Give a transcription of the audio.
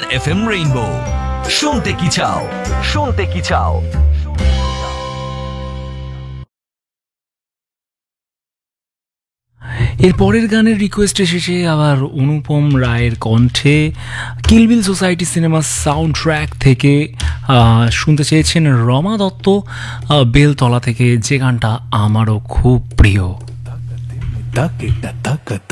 FM rainbow, শুনতে কি চাও, শুনতে কি চাও। এর পরের গানের রিকোয়েস্ট এসেছে আবার অনুপম রায়ের কণ্ঠে, কিলবিল সোসাইটি সিনেমা সাউন্ড ট্র্যাক থেকে। শুনতে চেয়েছেন রমা দত্ত বেলতলা থেকে, যে গানটা আমারও খুব প্রিয়।